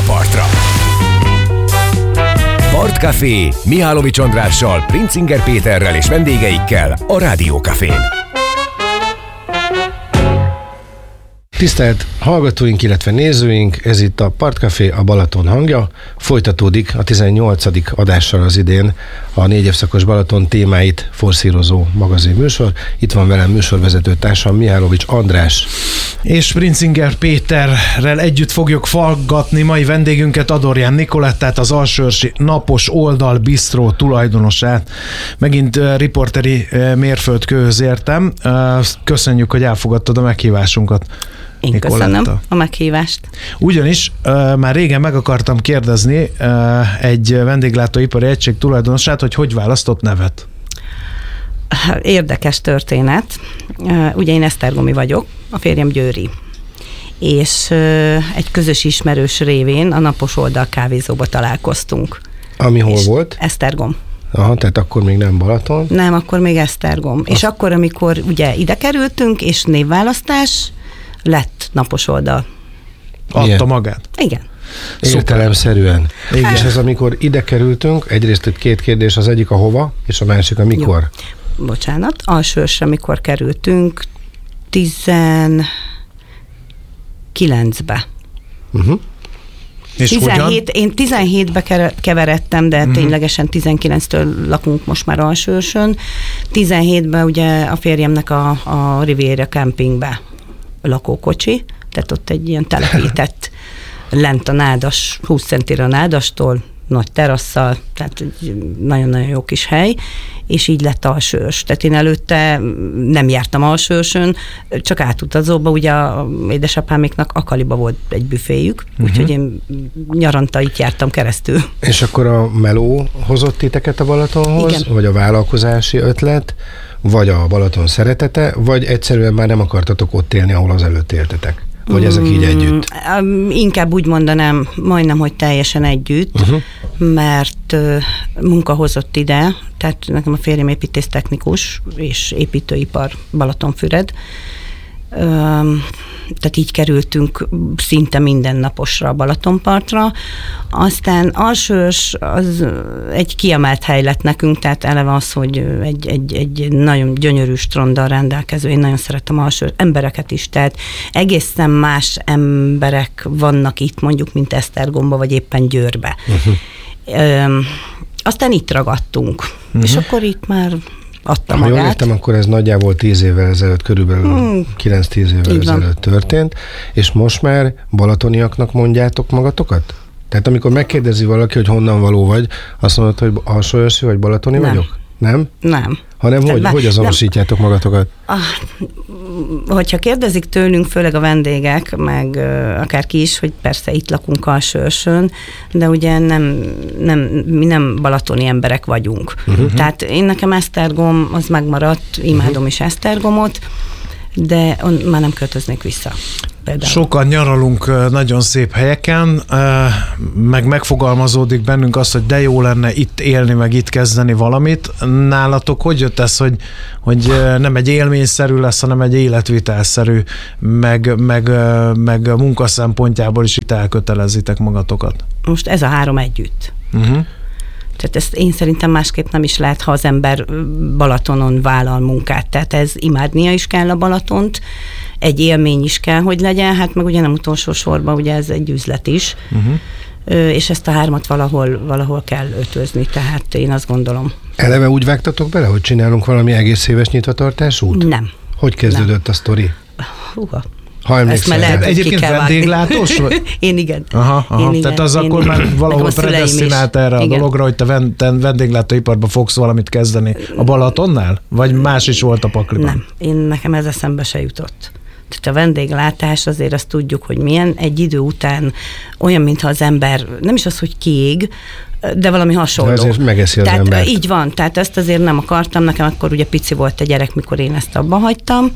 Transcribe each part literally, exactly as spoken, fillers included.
partra. Partcafé Mihálovics Andrással, Princinger Péterrel és vendégeikkel a Rádiókafén. Tisztelt hallgatóink, illetve nézőink, ez itt a Partcafé, a Balaton hangja. Folytatódik a tizennyolcadik adással az idén a négy évszakos Balaton témáit forszírozó magazin műsor. Itt van velem műsorvezető társam Mihálovics András. És Princinger Péterrel együtt fogjuk faggatni mai vendégünket, Adorján Nikolettát, az Alsóörsi Napos Oldal Bistró tulajdonosát. Megint riporteri mérföldkőhöz értem. Köszönjük, hogy elfogadtad a meghívásunkat. Én Nikoletta. Köszönöm a meghívást. Ugyanis uh, már régen meg akartam kérdezni uh, egy vendéglátóipari egység tulajdonosát, hogy hogy választott nevet. Érdekes történet. Uh, ugye én esztergomi vagyok, a férjem győri. És uh, egy közös ismerős révén a Napos Oldal kávézóba találkoztunk. Ami hol volt? Esztergom. Aha, tehát akkor még nem Balaton. Nem, akkor még Esztergom. Azt... És akkor, amikor ugye ide kerültünk, és névválasztás, lett Napos Oldal. Adta Igen. magát? Igen. Értelemszerűen. Igen. És ez amikor ide kerültünk, egyrészt itt két kérdés, az egyik a hova, és a másik a mikor. Jó. Bocsánat, Alsóörsre mikor kerültünk? tizenkilencbe. Uh-huh. És tizenhét, én tizenhétbe keveredtem, de uh-huh. ténylegesen tizenkilenctől lakunk most már Alsóörsön. tizenhétben ugye a férjemnek a, a Riviera Campingbe lakókocsi, tehát ott egy ilyen telepített lent a nádas, húsz centire a nádastól, nagy terasszal, tehát nagyon-nagyon jó kis hely, és így lett Alsóörs. Tehát én előtte nem jártam Alsóörsön, csak átutazóba, ugye a édesapáméknak Akaliba volt egy büféjük, uh-huh. úgyhogy én nyaranta itt jártam keresztül. És akkor a meló hozott titeket a Balatonhoz, igen. vagy a vállalkozási ötlet, vagy a Balaton szeretete, vagy egyszerűen már nem akartatok ott élni, ahol az előtt éltetek? Vagy ezek így együtt? Mm, inkább úgy mondanám, majdnem, hogy teljesen együtt, uh-huh. mert uh, munka hozott ide, tehát nekem a férjem építésztechnikus és építőipar Balatonfüred. Um, tehát így kerültünk szinte mindennaposra a Balatonpartra. Aztán Alsóörs az egy kiemelt hely lett nekünk, tehát eleve az, hogy egy, egy, egy nagyon gyönyörű stranddal rendelkező, én nagyon szeretem Alsóörs embereket is, tehát egészen más emberek vannak itt mondjuk, mint Esztergomba, vagy éppen Győrbe. Uh-huh. Um, aztán itt ragadtunk, uh-huh. és akkor itt már adta ha magát. jól értem, akkor ez nagyjából tíz évvel ezelőtt, körülbelül hmm. kilenc-tíz évvel Így ezelőtt van. történt, és most már balatoniaknak mondjátok magatokat? Tehát amikor megkérdezi valaki, hogy honnan való vagy, azt mondod, hogy alsóörsi vagy balatoni nem. vagyok? Nem? Nem. Hanem hogy, hogy azonosítjátok nem. magatokat? Ah, hogyha kérdezik tőlünk, főleg a vendégek, meg uh, akárki is, hogy persze itt lakunk Alsóörsön, de ugye nem, nem, mi nem balatoni emberek vagyunk. Uh-huh. Tehát én nekem Esztergom, az megmaradt, imádom uh-huh. is Esztergomot, de on, már nem költöznék vissza. Például. Sokan nyaralunk nagyon szép helyeken, meg megfogalmazódik bennünk az, hogy de jó lenne itt élni, meg itt kezdeni valamit. Nálatok hogy jött ez, hogy, hogy nem egy élményszerű lesz, hanem egy életvitelszerű, meg, meg, meg munka szempontjából is itt elkötelezitek magatokat? Most ez a három együtt. Uh-huh. Tehát ezt én szerintem másképp nem is lehet, ha az ember Balatonon vállal munkát. Tehát ez imádnia is kell a Balatont, egy élmény is kell, hogy legyen, hát meg ugye nem utolsó sorban, ugye ez egy üzlet is, uh-huh. és ezt a hármat valahol, valahol kell ötvözni, tehát én azt gondolom. Eleve úgy vágtatok bele, hogy csinálunk valami egész éves nyitvatartásút? Nem. Hogy kezdődött nem. a sztori? Húha. Ha emlékszel. Egyébként vendéglátós vagy? Én igen. Aha, aha. Én igen. Tehát az én akkor igen. már valahol predesztinált erre a igen. dologra, hogy te, te vendéglátóiparba fogsz valamit kezdeni a Balatonnál? Vagy más is volt a pakliban? Nem, én nekem ez eszembe se jutott. Tehát a vendéglátás azért azt tudjuk, hogy milyen. Egy idő után olyan, mintha az ember, nem is az, hogy kiég, de valami hasonló. De azért megeszi az tehát embert. Így van, tehát ezt azért nem akartam. Nekem akkor ugye pici volt a gyerek, mikor én ezt abba hagytam.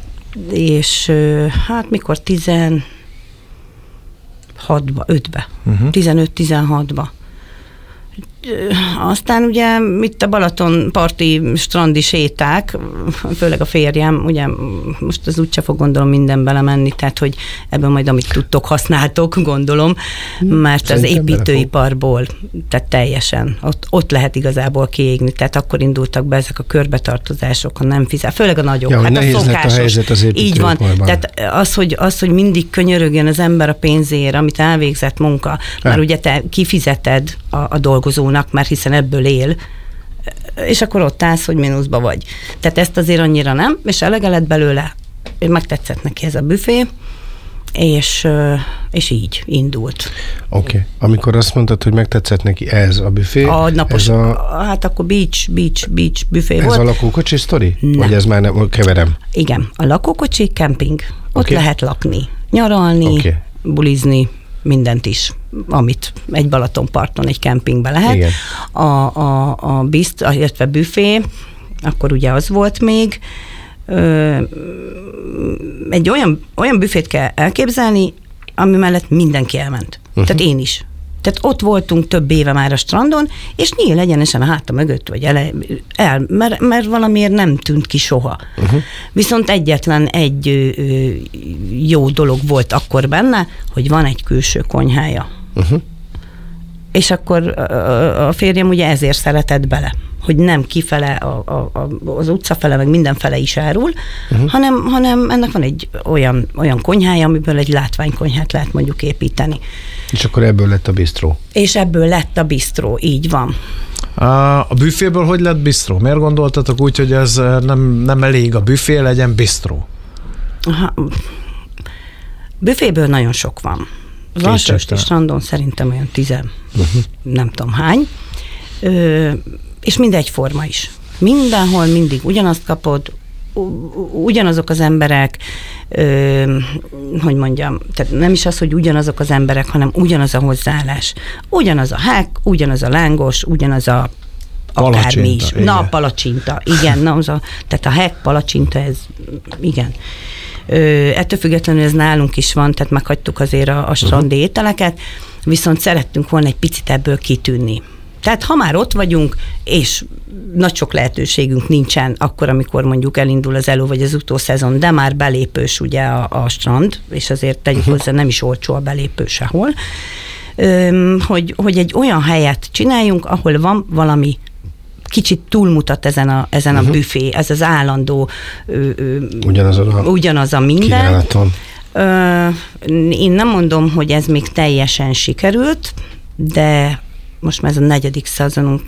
És hát mikor tizenhatba, ötbe, uh-huh. tizenöt-tizenhatba. aztán ugye itt a Balaton parti strandi séták, főleg a férjem, ugye most az úgyse fog gondolom minden belemenni, tehát hogy ebben majd amit tudtok, használtok, gondolom, mert Szerintem az építőiparból, tehát teljesen, ott, ott lehet igazából kiégni, tehát akkor indultak be ezek a körbetartozások, ha nem fizet, főleg a nagyok. Ja, hát nehéz a szokásos, lett a helyzet az építőiparban. Így van, tehát az hogy, az, hogy mindig könyörögjön az ember a pénzért, amit elvégzett munka, mert ugye te kifizeted a, a dolgozónak, mert hiszen ebből él, és akkor ott állsz, hogy mínuszba vagy. Tehát ezt azért annyira nem, és elege lett belőle, megtetszett neki ez a büfé, és, és így indult. Oké. Okay. Amikor azt mondtad, hogy megtetszett neki ez a büfé, a napos, ez a... hát akkor beach, beach, beach büfé ez volt. Ez a lakókocsi sztori? Nem. Vagy ez már nem, keverem? Igen, a lakókocsi, kemping. Ott Okay. lehet lakni, nyaralni, Okay. bulizni, mindent is, amit egy Balatonparton, egy kempingben lehet. Igen. A, a, a bizt, illetve büfé, akkor ugye az volt még, ö, egy olyan, olyan büfét kell elképzelni, ami mellett mindenki elment. Uh-huh. Tehát én is. Tehát ott voltunk több éve már a strandon, és nyíl egyenesen a háta mögött, vagy ele, el, mert, mert valamiért nem tűnt ki soha. Uh-huh. Viszont egyetlen egy ö, ö, jó dolog volt akkor benne, hogy van egy külső konyhája. Uh-huh. És akkor a, a férjem ugye ezért szeretett bele, hogy nem kifele, a, a, a, az utcafele, meg mindenfele is árul, uh-huh. hanem, hanem ennek van egy olyan, olyan konyhája, amiből egy látványkonyhát lehet mondjuk építeni. És akkor ebből lett a bistró. És ebből lett a bistró, így van. A büféből hogy lett bistró? Miért gondoltatok úgy, hogy ez nem, nem elég a büfé, legyen bistró? Aha. Büféből nagyon sok van. Az Alsóösti strandon szerintem olyan tizen, uh-huh. nem tudom hány. Ö, és mindegyforma is. Mindenhol mindig ugyanazt kapod, ugyanazok az emberek, ö, hogy mondjam, tehát nem is az, hogy ugyanazok az emberek, hanem ugyanaz a hozzáállás. Ugyanaz a hák, ugyanaz a lángos, ugyanaz a akármi is. Igen. Na, a palacsinta, igen. Na, az a, tehát a hák, palacsinta, ez igen. Ö, ettől függetlenül ez nálunk is van, tehát meghagytuk azért a, a strandi uh-huh. ételeket, viszont szerettünk volna egy picit ebből kitűnni. Tehát ha már ott vagyunk, és nagy sok lehetőségünk nincsen akkor, amikor mondjuk elindul az elő vagy az utószezon, de már belépős ugye a, a strand, és azért tegyük uh-huh. hozzá, nem is olcsó a belépő sehol, Öm, hogy, hogy egy olyan helyet csináljunk, ahol van valami kicsit túlmutat ezen a, ezen uh-huh. a büfé, ez az állandó ö, ö, ugyanaz, a, ugyanaz a minden. Kínálaton. Ö, én nem mondom, hogy ez még teljesen sikerült, de most már ez a negyedik szezonunk,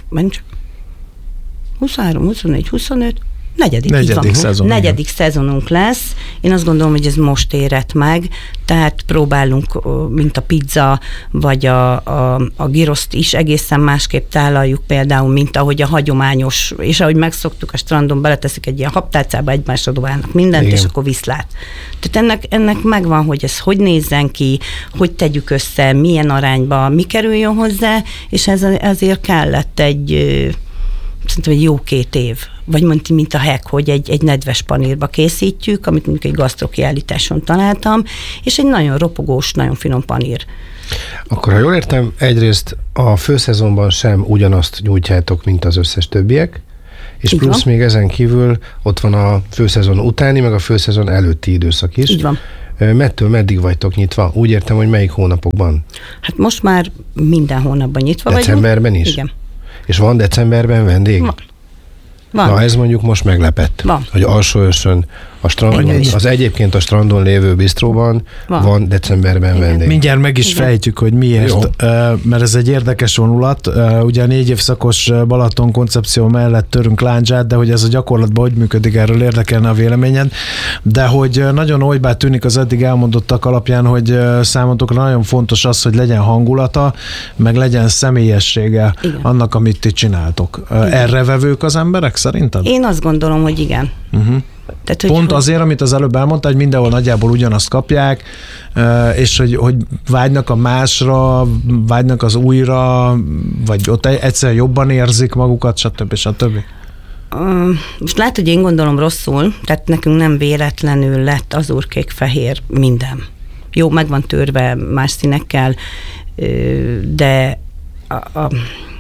huszonhárom, huszonnégy, huszonöt, negyedik, negyedik, szezon, negyedik szezonunk lesz. Én azt gondolom, hogy ez most érett meg, tehát próbálunk, mint a pizza, vagy a, a, a giroszt is egészen másképp tálaljuk például, mint ahogy a hagyományos, és ahogy megszoktuk a strandon, beleteszik egy ilyen habtálcába, egymásra dobálnak mindent, igen. és akkor viszlát. Tehát ennek, ennek megvan, hogy ez hogy nézzen ki, hogy tegyük össze, milyen arányba, mi kerüljön hozzá, és ez, ezért kellett egy szerintem egy jó két év, vagy mondti, mint a hek, hogy egy, egy nedves panírba készítjük, amit mondjuk egy gasztrokiállításon találtam, és egy nagyon ropogós, nagyon finom panír. Akkor, ha jól értem, egyrészt a főszezonban sem ugyanazt nyújtjátok, mint az összes többiek, és így plusz van. Még ezen kívül ott van a főszezon utáni, meg a főszezon előtti időszak is. Így van. Mettől meddig vagytok nyitva? Úgy értem, hogy melyik hónapokban? Hát most már minden hónapban nyitva Decemberben vagyunk. Decemberben is? Igen. És van decemberben vendég? Van. Van. Na, ez mondjuk most meglepett, van. hogy Alsóörsön a strandon, az egyébként a strandon lévő bistróban van, van decemberben igen. vendég. Mindjárt meg is igen. fejtjük, hogy miért, jó. Mert ez egy érdekes vonulat. Ugye a négy évszakos Balaton koncepció mellett törünk láncsát, de hogy ez a gyakorlatban hogy működik, erről érdekelne a véleményed. De hogy nagyon olybá tűnik az eddig elmondottak alapján, hogy számotokra nagyon fontos az, hogy legyen hangulata, meg legyen személyessége igen. annak, amit ti csináltok. Igen. Erre vevők az emberek szerinted? Én azt gondolom, hogy igen. Uh-huh. Tehát, hogy Pont hogy... azért, amit az előbb elmondta, hogy mindenhol nagyjából ugyanazt kapják, és hogy, hogy vágynak a másra, vágynak az újra, vagy ott egyszer jobban érzik magukat, stb. stb. Most lehet, hogy én gondolom rosszul, tehát nekünk nem véletlenül lett azúr, kék, fehér, minden. Jó, meg van törve más színekkel, de a, a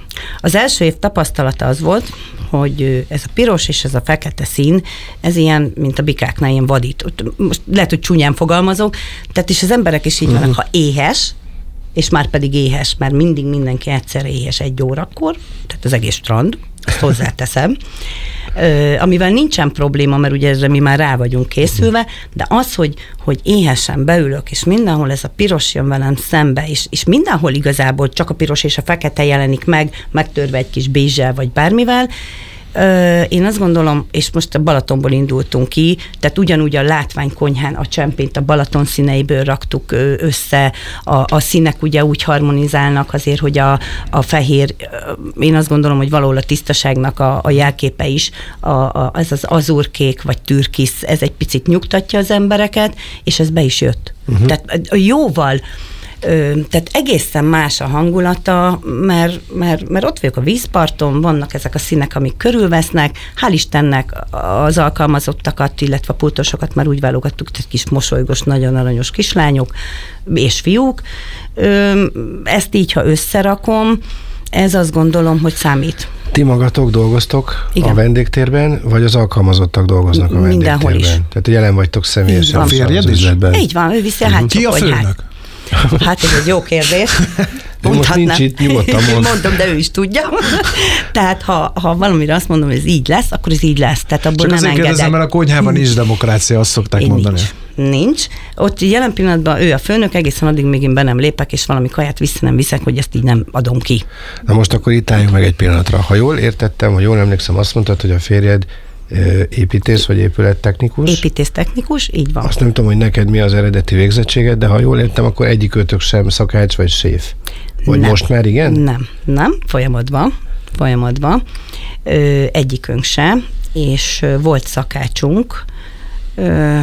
Az első év tapasztalata az volt, hogy ez a piros és ez a fekete szín, ez ilyen, mint a bikáknál, ilyen vadít. Most lehet, hogy csúnyán fogalmazok, tehát is az emberek is így uh-huh. vannak, ha éhes, és már pedig éhes, mert mindig mindenki egyszer éhes egy órakor, tehát az egész strand, ezt hozzáteszem, Ö, amivel nincsen probléma, mert ugye ezre mi már rá vagyunk készülve, de az, hogy, hogy éhesen beülök, és mindenhol ez a piros jön velem szembe, és, és mindenhol igazából csak a piros és a fekete jelenik meg, megtörve egy kis bézsel, vagy bármivel, Ö, én azt gondolom, és most a Balatonból indultunk ki, tehát ugyanúgy a látványkonyhán a csempényt a Balaton színeiből raktuk össze, a, a színek ugye úgy harmonizálnak azért, hogy a, a fehér, én azt gondolom, hogy valahol a tisztaságnak a, a jelképe is, a, a, ez az azurkék vagy türkisz, ez egy picit nyugtatja az embereket, és ez be is jött. Uh-huh. Tehát jóval tehát egészen más a hangulata, mert, mert, mert ott vagyok a vízparton, vannak ezek a színek, amik körülvesznek, hál' Istennek az alkalmazottakat, illetve a pultosokat már úgy válogattuk, tehát kis mosolygos, nagyon aranyos kislányok és fiúk. Ezt így, ha összerakom, ez azt gondolom, hogy számít. Ti magatok dolgoztok Igen. a vendégtérben, vagy az alkalmazottak dolgoznak a vendégtérben? Mindenhol is. Tehát jelen vagytok személyesen a férjed is? Így van, ő viszi a hátsó Ki a főnök? Hát ez egy jó kérdés. Most nincs itt, nyugodtan mond. Mondom, de ő is tudja. Tehát ha, ha valamire azt mondom, hogy ez így lesz, akkor ez így lesz. Tehát abból Csak nem azért engedek. kérdezem, mert a konyhában is demokrácia, azt szokták én mondani. Nincs. nincs. Ott jelen pillanatban ő a főnök, egészen addig még én be nem lépek, és valami kaját vissza nem viszek, hogy ezt így nem adom ki. Na most akkor itt álljunk meg egy pillanatra. Ha jól értettem, ha jól emlékszem, azt mondtad, hogy a férjed építész vagy épülettechnikus. Építésztechnikus, így van. Azt nem tudom, hogy neked mi az eredeti végzettséged, de ha jól értem, akkor egyikőtök sem szakács vagy séf. Vagy nem. most már igen? Nem, nem, folyamatban, folyamatban. Ö, egyikünk sem, és ö, volt szakácsunk. Ö,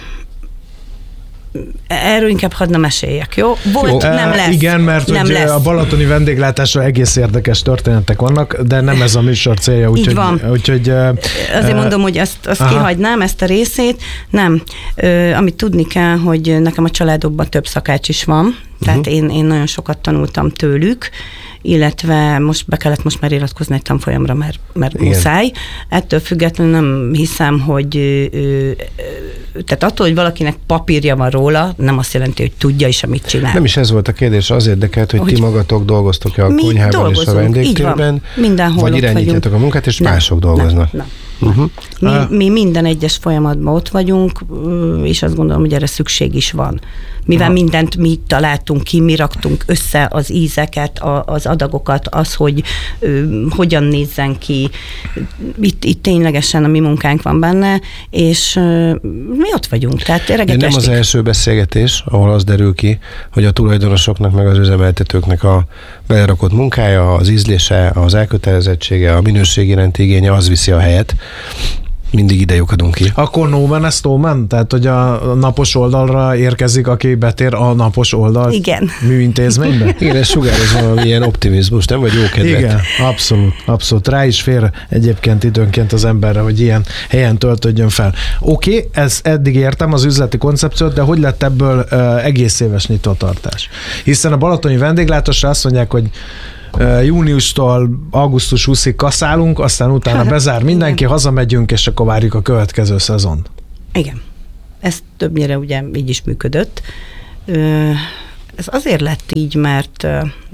Erről inkább hadd nem meséljek, jó? Volt, jó. nem lesz. Igen, mert nem hogy lesz. a balatoni vendéglátásra egész érdekes történetek vannak, de nem ez a műsor célja, úgyhogy... Úgy, úgy, Azért uh, mondom, hogy azt, azt kihagynám, ezt a részét. Nem. Uh, amit tudni kell, hogy nekem a családokban több szakács is van, tehát uh-huh. én, én nagyon sokat tanultam tőlük, illetve most be kellett most már iratkozni egy tanfolyamra, mert, mert muszáj. Ettől függetlenül nem hiszem, hogy ö, ö, tehát attól, hogy valakinek papírja van róla, nem azt jelenti, hogy tudja is, amit csinál. Nem is ez volt a kérdés, az érdekelt, hogy, hogy ti magatok dolgoztok-e a konyhában és a vendégtérben, vagy irányítjátok a munkát, és nem, mások dolgoznak. Nem, nem. Uh-huh. Mi, mi minden egyes folyamatban ott vagyunk, és azt gondolom, hogy erre szükség is van. Mivel Aha. mindent mi találtunk ki, mi raktunk össze az ízeket, a, az adagokat, az, hogy ö, hogyan nézzen ki. Itt, itt ténylegesen a mi munkánk van benne, és ö, mi ott vagyunk. Tehát De nem az első beszélgetés, ahol az derül ki, hogy a tulajdonosoknak meg az üzemeltetőknek a belerakott munkája, az ízlése, az elkötelezettsége, a minőség iránti igénye, az viszi a helyet. Mindig ide lyukadunk ki. Akkor no man is no man? Tehát, hogy a napos oldalra érkezik, aki betér a napos oldal Igen. műintézménybe? Igen, ez sugároz valami ilyen optimizmus, nem? Vagy jókedvet. Igen, abszolút, abszolút. Rá is fér egyébként időnként az emberre, hogy ilyen helyen töltödjön fel. Oké, okay, ez eddig értem az üzleti koncepciót, de hogy lett ebből uh, egész éves nyitvatartás? Hiszen a balatoni vendéglátásra azt mondják, hogy júniustól augusztus huszadikig kaszálunk, aztán utána bezár mindenki, igen. hazamegyünk, és akkor várjuk a következő szezon. Igen. Ez többnyire ugye így is működött. Ez azért lett így, mert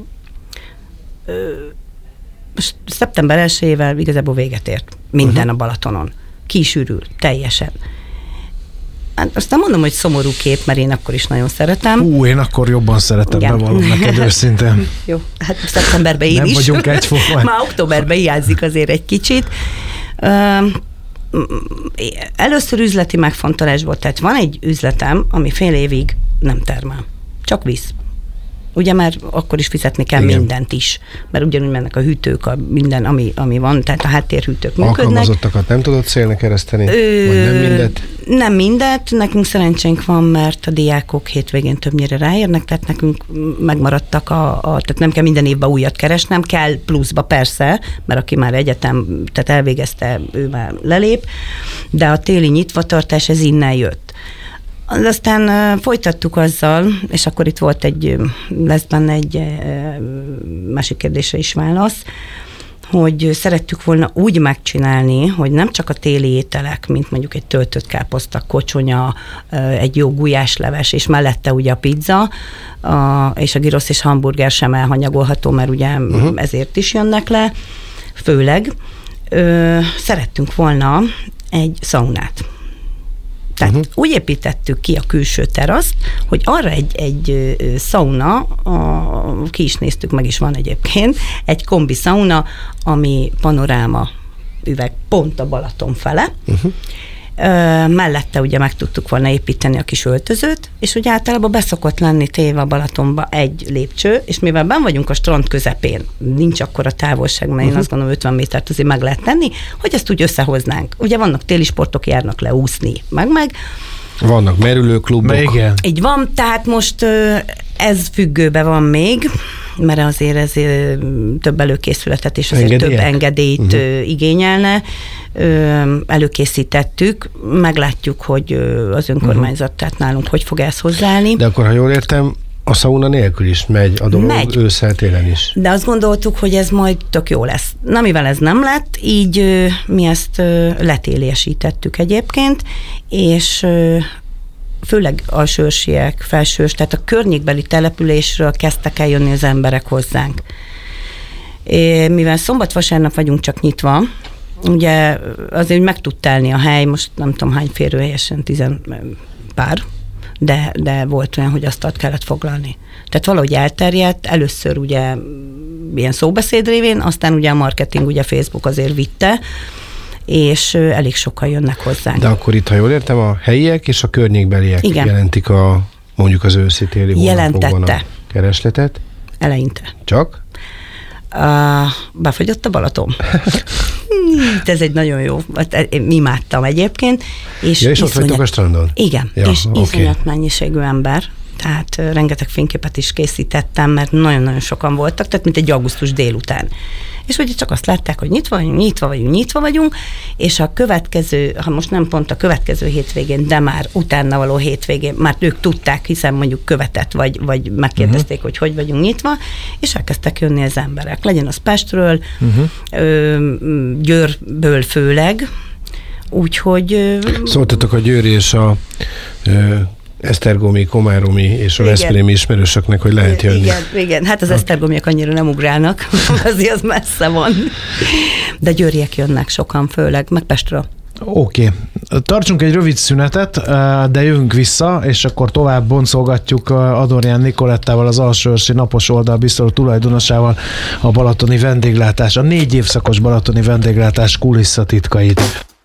szeptember elsejével igazából véget ért minden uh-huh. a Balatonon. Kisürül, teljesen. Azt nem mondom, hogy szomorú kép, mert én akkor is nagyon szeretem. Hú, én akkor jobban szeretem, bevallom neked őszintén. Jó, hát szeptemberben én nem is. Nem vagyunk egyformán. Már októberben hiányzik azért egy kicsit. Először üzleti megfontolás volt, tehát van egy üzletem, ami fél évig nem termel. Csak visz. Ugye már akkor is fizetni kell Igen. mindent is, mert ugyanúgy mennek a hűtők, a minden, ami, ami van, tehát a háttérhűtők működnek. Alkalmazottakat nem tudod célnak kereszteni? Ö, vagy nem mindet? Nem mindet, nekünk szerencsénk van, mert a diákok hétvégén többnyire ráérnek, tehát nekünk megmaradtak, a, a, tehát nem kell minden évben újat keresnem, kell pluszba persze, mert aki már egyetem, tehát elvégezte, ő már lelép, de a téli nyitvatartás ez innen jött. Aztán uh, folytattuk azzal, és akkor itt volt egy, lesz benne egy uh, másik kérdésre is válasz, hogy szerettük volna úgy megcsinálni, hogy nem csak a téli ételek, mint mondjuk egy töltött káposzta, kocsonya, egy jó gulyásleves, és mellette ugye a pizza, a, és a gyrosz és hamburger sem elhanyagolható, mert ugye uh-huh. ezért is jönnek le, főleg. Ö, szerettünk volna egy szaunát. Tehát uh-huh. úgy építettük ki a külső teraszt, hogy arra egy, egy szauna, a, ki is néztük, meg is van egyébként, egy kombi szauna, ami panoráma üveg pont a Balaton fele. Uh-huh. Ö, mellette ugye meg tudtuk volna építeni a kis öltözőt, és ugye általában beszokott lenni téve a Balatonba egy lépcső, és mivel benn vagyunk a strand közepén, nincs akkora távolság, mert uh-huh. én azt gondolom ötven métert azért meg lehet tenni, hogy ezt úgy összehoznánk. Ugye vannak téli sportok, járnak le úszni, meg-meg. Vannak merülőklubok. Igen. Így van, tehát most ez függőben van még, mert azért ez több előkészületet és azért Engedélyek? több engedélyt uh-huh. igényelne. Előkészítettük, meglátjuk, hogy az önkormányzat, uh-huh. tehát nálunk hogy fog ezt hozzáállni. De akkor, ha jól értem, a szauna nélkül is megy a dolog, megy. Ősszel, télen is. De azt gondoltuk, hogy ez majd tök jó lesz. Na, mivel ez nem lett, így mi ezt letéliesítettük egyébként, és főleg alsőrsiek, felsős, tehát a környékbeli településről kezdtek el jönni az emberek hozzánk. É, mivel szombat-vasárnap vagyunk csak nyitva, ugye azért meg tud telni a hely, most nem tudom hány férőhelyesen, tizen pár, de, de volt olyan, hogy asztalt kellett foglalni. Tehát valahogy elterjedt, először ugye ilyen szóbeszéd révén, aztán ugye a marketing, ugye Facebook azért vitte, és elég sokan jönnek hozzánk. De akkor itt, ha jól értem, a helyiek és a környékbeliek Igen. jelentik a, mondjuk az őszi-téli hónapokban a keresletet? Eleinte. Csak? Uh, befagyott a Balaton. Ez egy nagyon jó, én imádtam egyébként. És, ja, és ott vagytok a strandon? Igen, ja, és okay. iszonyat mennyiségű ember, tehát uh, rengeteg fényképet is készítettem, mert nagyon-nagyon sokan voltak, tehát mint egy augusztus délután. És ugye csak azt látták, hogy nyitva vagyunk, nyitva vagyunk, nyitva vagyunk, és a következő, ha most nem pont a következő hétvégén, de már utána való hétvégén, már ők tudták, hiszen mondjuk követett, vagy, vagy megkérdezték, uh-huh. hogy hogy vagyunk nyitva, és elkezdtek jönni az emberek. Legyen az Pestről, uh-huh. ö, Győrből főleg, úgyhogy... Szóltatok a győri és a... Ö, esztergomi, komáromi és a veszprémi ismerősöknek, hogy lehet jönni. Igen, igen. Hát az ha. esztergomiak annyira nem ugrálnak, azért az messze van. De győriek jönnek sokan, főleg, meg Pestről. Oké. Okay. Tartsunk egy rövid szünetet, de jövünk vissza, és akkor tovább boncolgatjuk Adorján Nikolettával, az Alsóörsi Napos Oldal Bistró tulajdonosával a balatoni vendéglátás, a négy évszakos balatoni vendéglátás kulisszatitkait.